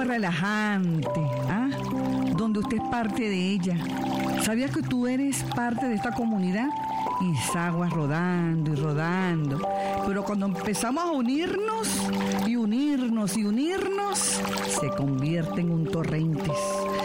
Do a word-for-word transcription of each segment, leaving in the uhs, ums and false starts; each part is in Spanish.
agua relajante, ¿ah? Donde usted es parte de ella. ¿Sabías que tú eres parte de esta comunidad? Y esa agua rodando y rodando. Pero cuando empezamos a unirnos y unirnos y unirnos, se convierte en un torrente.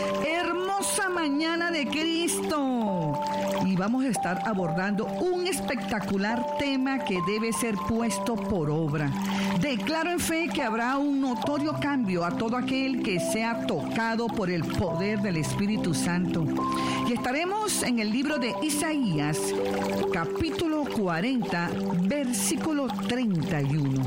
Hermosa mañana de Cristo. Y vamos a estar abordando un espectacular tema que debe ser puesto por obra. Declaro en fe que habrá un notorio cambio a todo aquel que sea tocado por el poder del Espíritu Santo. Y estaremos en el libro de Isaías, capítulo cuarenta, versículo treinta y uno.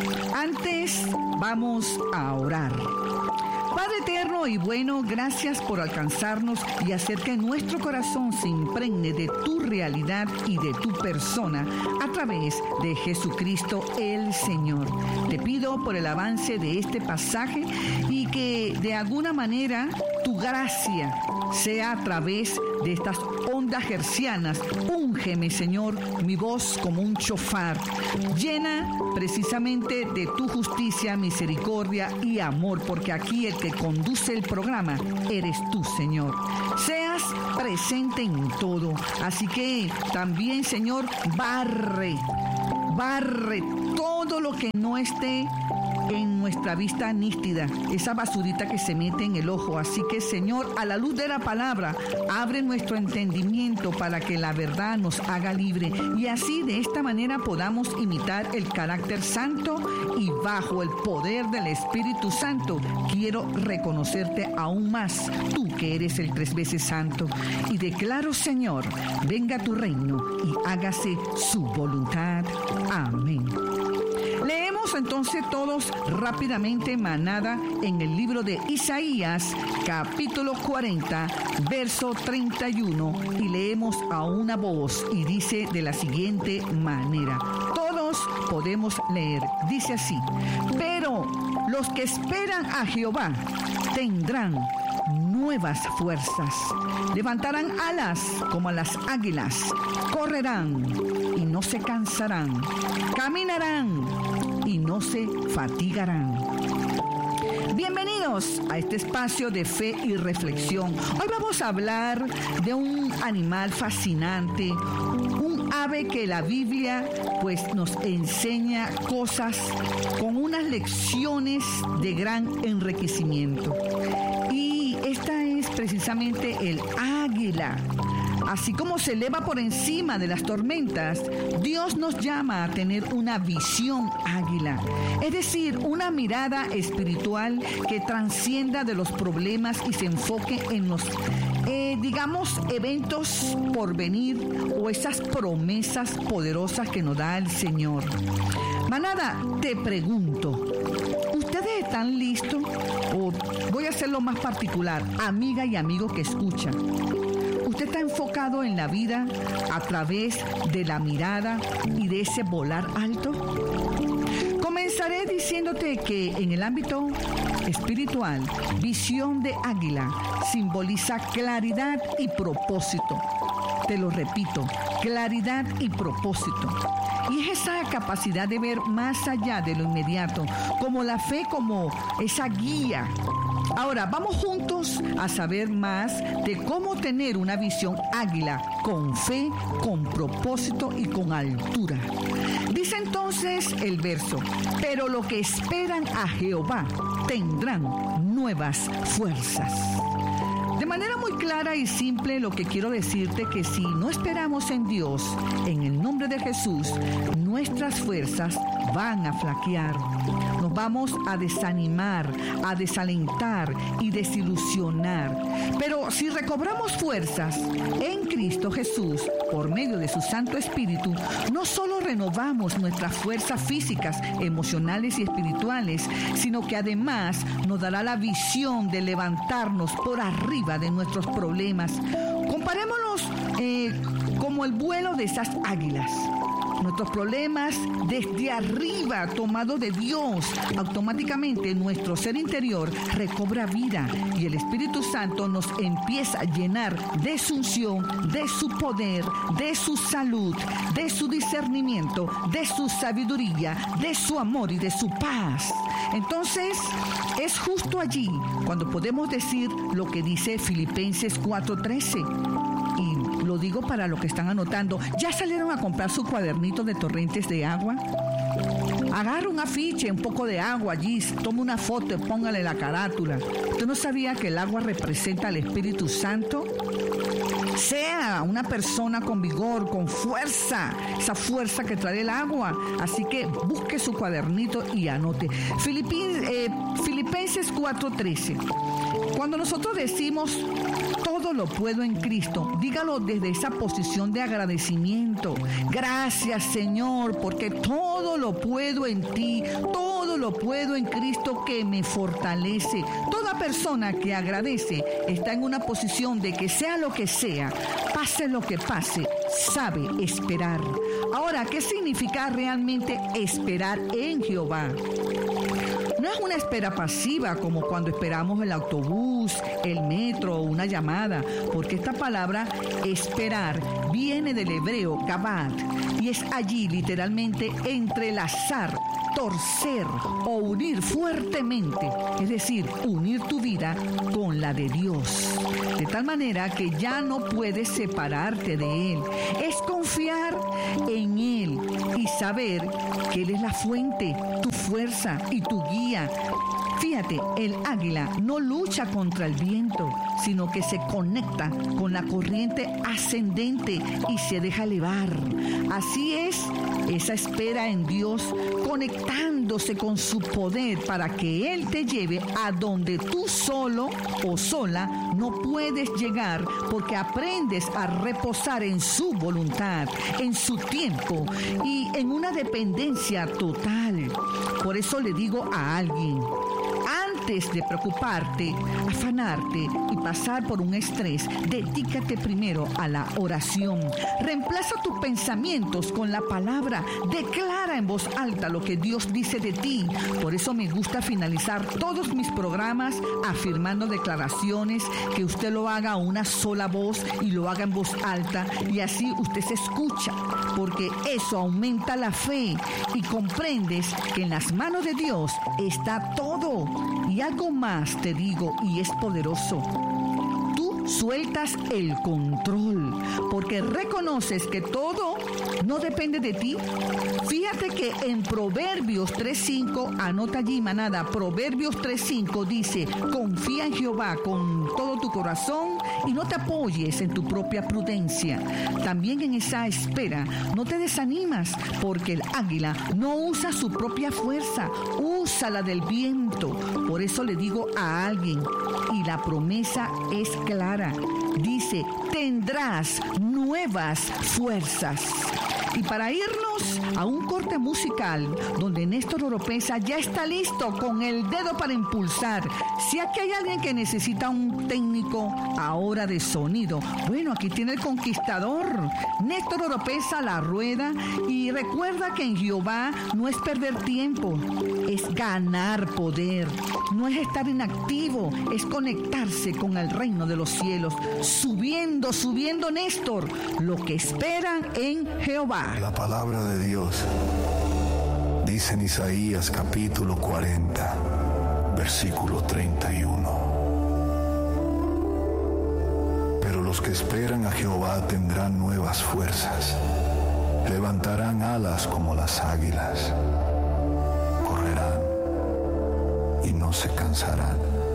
Antes, vamos a orar. Padre eterno y bueno, gracias por alcanzarnos y hacer que nuestro corazón se impregne de tu realidad y de tu persona a través de Jesucristo el Señor. Te pido por el avance de este pasaje y que de alguna manera tu gracia sea a través de estas ondas hercianas. Úngeme, Señor, mi voz como un chofar. Llena precisamente de tu justicia, misericordia y amor, porque aquí el que conduce el programa eres tú, Señor. Seas presente en todo. Así que también, Señor, barre, barre todo lo que no esté en nuestra vista nítida, esa basurita que se mete en el ojo. Así que, Señor, a la luz de la palabra, abre nuestro entendimiento para que la verdad nos haga libre y así de esta manera podamos imitar el carácter santo y bajo el poder del Espíritu Santo quiero reconocerte aún más, tú que eres el tres veces santo, y declaro, Señor, venga tu reino y hágase su voluntad. Amén. Leemos entonces todos rápidamente manada en el libro de Isaías, capítulo cuarenta, verso treinta y uno, y leemos a una voz y dice de la siguiente manera. Todos podemos leer, dice así: pero los que esperan a Jehová tendrán nuevas fuerzas, levantarán alas como las águilas, correrán y no se cansarán, caminarán y no se fatigarán. Bienvenidos a este espacio de fe y reflexión. Hoy vamos a hablar de un animal fascinante, un ave que la Biblia pues nos enseña cosas con unas lecciones de gran enriquecimiento. Y esta es precisamente el águila. Así como se eleva por encima de las tormentas, Dios nos llama a tener una visión águila, es decir, una mirada espiritual que trascienda de los problemas y se enfoque en los, eh, digamos, eventos por venir o esas promesas poderosas que nos da el Señor. Manada, te pregunto, ¿ustedes están listos? O voy a hacerlo más particular, amiga y amigo que escuchan. ¿Usted está enfocado en la vida a través de la mirada y de ese volar alto? Comenzaré diciéndote que en el ámbito espiritual, visión de águila simboliza claridad y propósito. Te lo repito, claridad y propósito. Y es esa capacidad de ver más allá de lo inmediato, como la fe, como esa guía. Ahora, vamos juntos a saber más de cómo tener una visión águila con fe, con propósito y con altura. Dice entonces el verso: pero los que esperan a Jehová tendrán nuevas fuerzas. De manera muy clara y simple, lo que quiero decirte que si no esperamos en Dios, en el nombre de Jesús, nuestras fuerzas van a flaquear. Nos vamos a desanimar, a desalentar y desilusionar. Pero si recobramos fuerzas en Cristo Jesús, por medio de su Santo Espíritu, no solo renovamos nuestras fuerzas físicas, emocionales y espirituales, sino que además nos dará la visión de levantarnos por arriba de nuestros problemas. Comparémonos eh, como el vuelo de esas águilas. nuestros problemas desde arriba, tomados de Dios, automáticamente nuestro ser interior recobra vida y el Espíritu Santo nos empieza a llenar de su unción, de su poder, de su salud, de su discernimiento, de su sabiduría, de su amor y de su paz. Entonces, es justo allí cuando podemos decir lo que dice Filipenses cuatro trece. Y lo digo para los que están anotando. ¿Ya salieron a comprar su cuadernito de torrentes de agua? Agarra un afiche, un poco de agua allí, toma una foto y póngale la carátula. ¿Usted no sabía que el agua representa al Espíritu Santo? Sea una persona con vigor, con fuerza, esa fuerza que trae el agua. Así que busque su cuadernito y anote. Filipin, eh, Filipenses cuatro trece. Cuando nosotros decimos todo lo puedo en Cristo, dígalo desde esa posición de agradecimiento. Gracias, Señor, porque todo lo puedo en ti, todo lo puedo en Cristo que me fortalece. Toda persona que agradece está en una posición de que sea lo que sea, pase lo que pase, sabe esperar. Ahora, ¿qué significa realmente esperar en Jehová? No es una espera pasiva como cuando esperamos el autobús, el metro o una llamada, porque esta palabra esperar viene del hebreo kabad y es allí literalmente entrelazar, torcer o unir fuertemente, es decir, unir tu vida con la de Dios, de tal manera que ya no puedes separarte de Él. Es confiar en Él y saber que Él es la fuente, tu fuerza y tu guía. Fíjate, el águila no lucha contra el viento, sino que se conecta con la corriente ascendente y se deja elevar. Así es esa espera en Dios, conectándose con su poder para que Él te lleve a donde tú solo o sola no puedes llegar, porque aprendes a reposar en su voluntad, en su tiempo y en una dependencia total. Por eso le digo a alguien, antes de preocuparte, afanarte y pasar por un estrés, dedícate primero a la oración. Reemplaza tus pensamientos con la palabra. Declara en voz alta lo que Dios dice de ti. Por eso me gusta finalizar todos mis programas afirmando declaraciones, que usted lo haga a una sola voz y lo haga en voz alta, y así usted se escucha, porque eso aumenta la fe y comprendes que en las manos de Dios está todo. Y algo más te digo, y es poderoso. Tú sueltas el control, porque reconoces que todo no depende de ti. Fíjate que en Proverbios tres cinco, anota allí, manada, Proverbios tres cinco dice, confía en Jehová con todo tu corazón y no te apoyes en tu propia prudencia. También en esa espera no te desanimas, porque el águila no usa su propia fuerza, usa la del viento. Por eso le digo a alguien, y la promesa es clara, dice, tendrás nuevas fuerzas. Y para irnos a un corte musical donde Néstor Oropeza ya está listo con el dedo para impulsar. Si aquí hay alguien que necesita un técnico ahora de sonido, bueno, aquí tiene el conquistador. Néstor Oropeza la rueda, y recuerda que en Jehová no es perder tiempo, es ganar poder. No es estar inactivo, es conectarse con el reino de los cielos. Subiendo, subiendo, Néstor, lo que esperan en Jehová. La palabra de Dios dice en Isaías capítulo cuarenta, versículo treinta y uno. Pero los que esperan a Jehová tendrán nuevas fuerzas, levantarán alas como las águilas, correrán y no se cansarán,